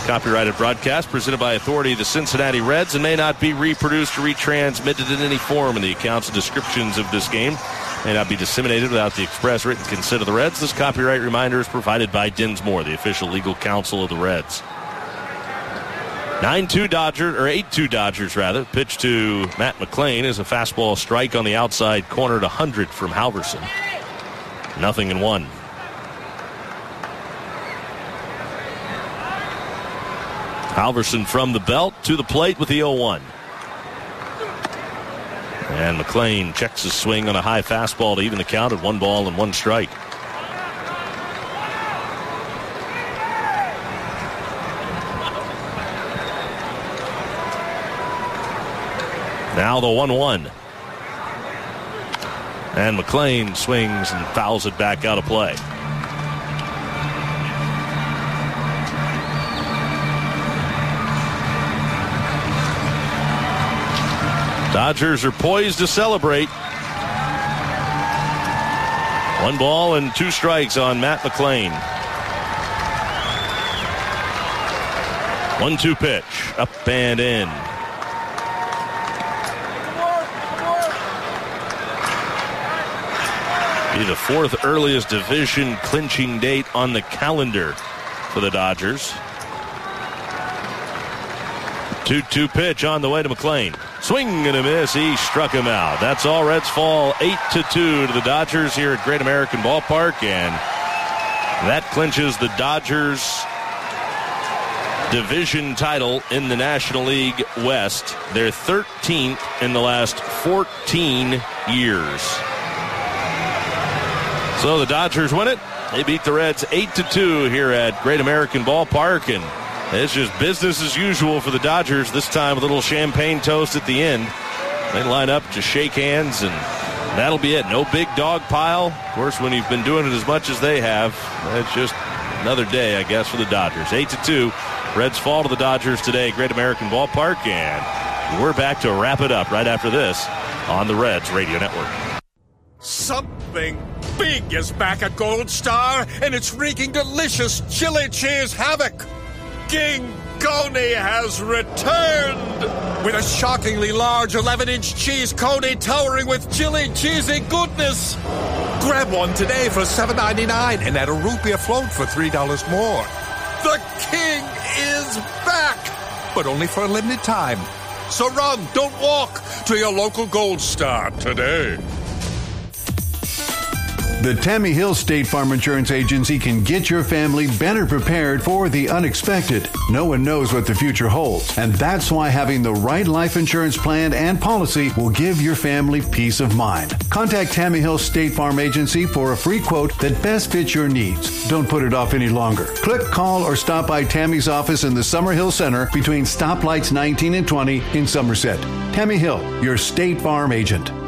Copyrighted broadcast presented by authority of the Cincinnati Reds and may not be reproduced or retransmitted in any form. In the accounts and descriptions of this game may not be disseminated without the express written consent of the Reds. This copyright reminder is provided by Dinsmore, the official legal counsel of the Reds. 9-2 Dodgers, or 8-2 Dodgers rather. Pitch to Matt McLain is a fastball strike on the outside corner to 100 from Halverson. 0-1. Halverson from the belt to the plate with the 0-1. And McLain checks his swing on a high fastball to even the count at 1 ball and 1 strike. Now the 1-1. And McLain swings and fouls it back out of play. Dodgers are poised to celebrate. 1 ball and 2 strikes on Matt McLain. 1-2 pitch. Up and in. Be the 4th earliest division clinching date on the calendar for the Dodgers. 2-2 pitch on the way to McLain. Swing and a miss. He struck him out. That's all. Reds fall 8-2 to the Dodgers here at Great American Ballpark, and that clinches the Dodgers division title in the National League West. They're 13th in the last 14 years. So the Dodgers win it. They beat the Reds 8-2 here at Great American Ballpark, and it's just business as usual for the Dodgers, this time with a little champagne toast at the end. They line up to shake hands, and that'll be it. No big dog pile. Of course, when you've been doing it as much as they have, it's just another day, I guess, for the Dodgers. 8-2. Reds fall to the Dodgers today, Great American Ballpark, and we're back to wrap it up right after this on the Reds Radio Network. Something big is back at Gold Star, and it's wreaking delicious chili cheese havoc. King Coney has returned with a shockingly large 11-inch cheese coney towering with chili cheesy goodness. Grab one today for $7.99 and add a rupee float for $3 more. The king is back, but only for a limited time. So run, don't walk, to your local Gold Star today. The Tammy Hill State Farm Insurance Agency can get your family better prepared for the unexpected. No one knows what the future holds, and that's why having the right life insurance plan and policy will give your family peace of mind. Contact Tammy Hill State Farm Agency for a free quote that best fits your needs. Don't put it off any longer. Click, call, or stop by Tammy's office in the Summerhill Center between stoplights 19 and 20 in Somerset. Tammy Hill, your State Farm agent.